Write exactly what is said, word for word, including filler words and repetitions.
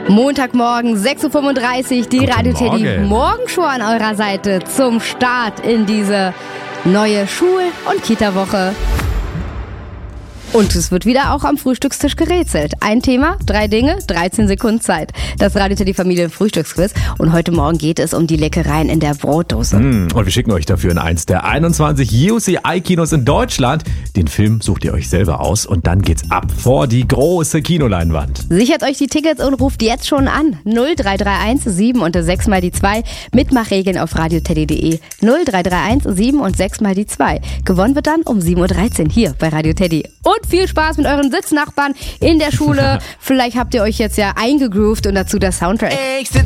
Montagmorgen, sechs Uhr fünfunddreißig, die Guten Radio Teddy Morgen. Morgenshow an eurer Seite zum Start in diese neue Schul- und Kita-Woche. Und es wird wieder auch am Frühstückstisch gerätselt. Ein Thema, drei Dinge, dreizehn Sekunden Zeit. Das Radio Teddy Familien Frühstücksquiz. Und heute Morgen geht es um die Leckereien in der Brotdose. Mm, und wir schicken euch dafür in eins der einundzwanzig U C I-Kinos in Deutschland. Den Film sucht ihr euch selber aus und dann geht's ab vor die große Kinoleinwand. Sichert euch die Tickets und ruft jetzt schon an. null drei drei eins sieben und sechs mal die zwei. Mitmachregeln auf radioteddy punkt de. null drei drei eins sieben und sechs mal die zwei. Gewonnen wird dann um sieben Uhr dreizehn hier bei Radio Teddy. Und viel Spaß mit euren Sitznachbarn in der Schule. Vielleicht habt ihr euch jetzt ja eingegroovt und dazu der Soundtrack. Ich sitz